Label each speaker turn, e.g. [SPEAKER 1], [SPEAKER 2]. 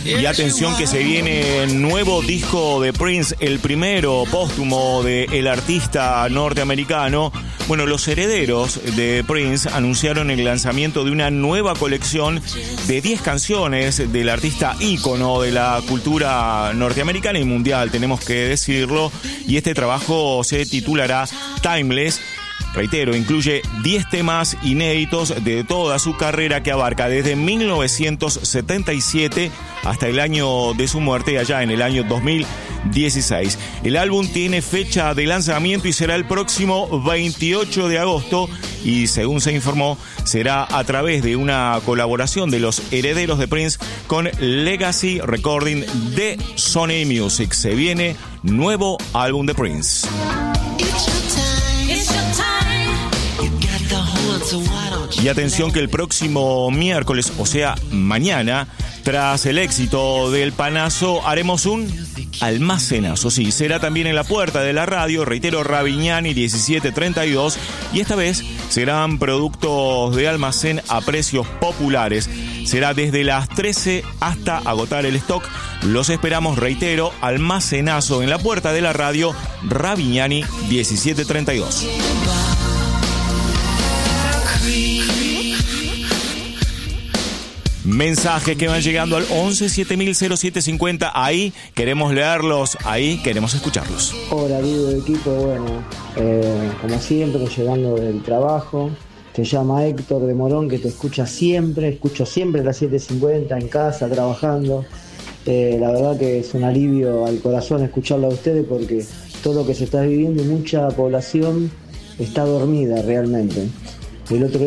[SPEAKER 1] Y atención que se viene nuevo disco de Prince, el primero póstumo del artista norteamericano. Bueno, los herederos de Prince anunciaron el lanzamiento de una nueva colección de 10 canciones del artista ícono de la cultura norteamericana y mundial, tenemos que decirlo. Y este trabajo se titulará Timeless. Reitero, incluye 10 temas inéditos de toda su carrera que abarca desde 1977 hasta el año de su muerte, allá en el año 2016. El álbum tiene fecha de lanzamiento y será el próximo 28 de agosto y, según se informó, será a través de una colaboración de los herederos de Prince con Legacy Recording de Sony Music. Se viene nuevo álbum de Prince. Y atención que el próximo miércoles, o sea, mañana, tras el éxito del Panazo, haremos un almacenazo. Sí, será también en la puerta de la radio, reitero, Ravignani 1732, y esta vez serán productos de almacén a precios populares. Será desde las 13 hasta agotar el stock. Los esperamos, reitero, almacenazo en la puerta de la radio, Ravignani 1732. Mensajes que van llegando al 11 7000 ahí queremos leerlos, ahí queremos escucharlos.
[SPEAKER 2] Hola, amigo de equipo, bueno, como siempre, llegando del trabajo. Te llama Héctor de Morón, que te escucho siempre a las 7:50 en casa, trabajando. La verdad que es un alivio al corazón escucharlo a ustedes, porque todo lo que se está viviendo y mucha población está dormida realmente. El otro